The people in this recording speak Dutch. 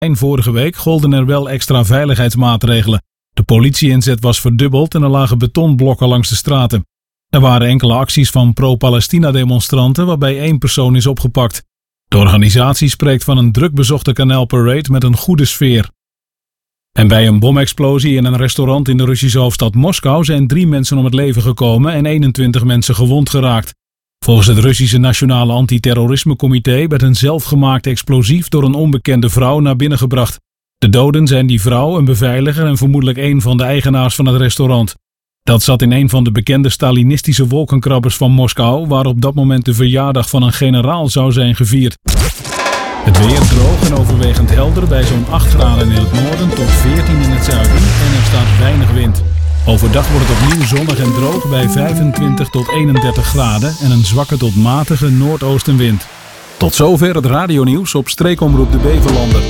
Vorige week golden er wel extra veiligheidsmaatregelen. De politie-inzet was verdubbeld en er lagen betonblokken langs de straten. Er waren enkele acties van pro-Palestina-demonstranten waarbij 1 persoon is opgepakt. De organisatie spreekt van een drukbezochte kanaalparade met een goede sfeer. En bij een bomexplosie in een restaurant in de Russische hoofdstad Moskou zijn 3 mensen om het leven gekomen en 21 mensen gewond geraakt. Volgens het Russische Nationale Antiterrorisme-comité werd een zelfgemaakt explosief door een onbekende vrouw naar binnen gebracht. De doden zijn die vrouw, een beveiliger en vermoedelijk een van de eigenaars van het restaurant. Dat zat in een van de bekende Stalinistische wolkenkrabbers van Moskou, waar op dat moment de verjaardag van een generaal zou zijn gevierd. Het weer droog en overwegend helder bij zo'n 8 graden in het noorden tot 14 in het zuiden en er staat weinig wind. Overdag wordt het opnieuw zonnig en droog bij 25 tot 31 graden en een zwakke tot matige noordoostenwind. Tot zover het radionieuws op streekomroep de Beverlanden.